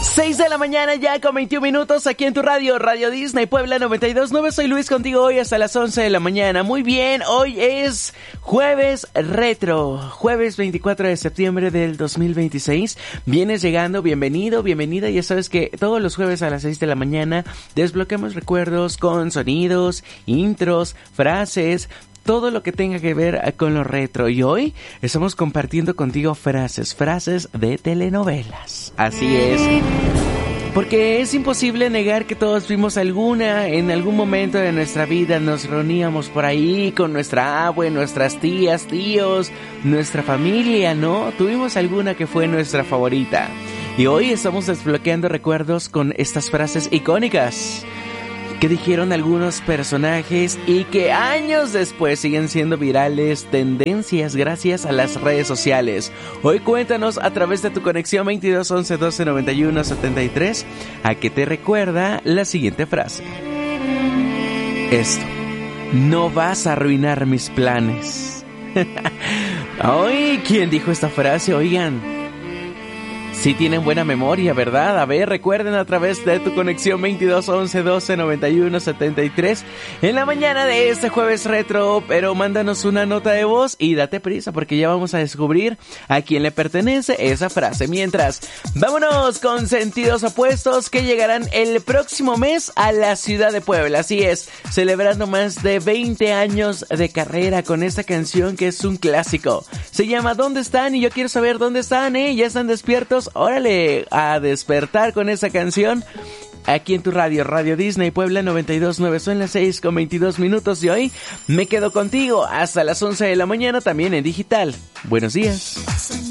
6 de la mañana ya con 21 minutos aquí en tu radio, Radio Disney Puebla 92.9. Soy Luis contigo hoy hasta las 11 de la mañana. Muy bien, hoy es jueves retro, jueves 24 de septiembre del 2026. Vienes llegando, bienvenido, bienvenida. Ya sabes que todos los jueves a las 6 de la mañana desbloqueamos recuerdos con sonidos, intros, frases, todo lo que tenga que ver con lo retro. Y hoy estamos compartiendo contigo frases de telenovelas. Así es. Porque es imposible negar que todos vimos alguna, en algún momento de nuestra vida nos reuníamos por ahí con nuestra abue, nuestras tías, tíos, nuestra familia, ¿no? Tuvimos alguna que fue nuestra favorita. Y hoy estamos desbloqueando recuerdos con estas frases icónicas que dijeron algunos personajes y que años después siguen siendo virales, tendencias gracias a las redes sociales. Hoy cuéntanos a través de tu conexión 22 11 12 91 73 a qué te recuerda la siguiente frase. Esto: no vas a arruinar mis planes. Ay, ¿quién dijo esta frase? Oigan, sí tienen buena memoria, ¿verdad? A ver, recuerden a través de tu conexión 22 11 12 91 73 en la mañana de este jueves retro, pero mándanos una nota de voz y date prisa porque ya vamos a descubrir a quién le pertenece esa frase. Mientras, vámonos con Sentidos Opuestos, que llegarán el próximo mes a la ciudad de Puebla. Así es, celebrando más de 20 años de carrera con esta canción que es un clásico. Se llama ¿Dónde están? Y yo quiero saber dónde están, ¿ya están despiertos? Órale, a despertar con esa canción aquí en tu radio, Radio Disney Puebla 92.9. Son las 6 con 22 minutos de hoy. Me quedo contigo hasta las 11 de la mañana, también en digital. Buenos días.